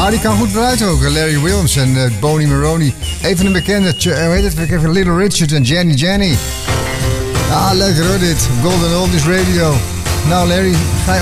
Ah, die kan goed eruit ook. Larry Williams en Bonnie Maroney. Even een bekende, hoe heet het? Ik heb Little Richard en Jenny. Ah, lekker hoor dit. Golden Oldies Radio. Nou Larry, ga je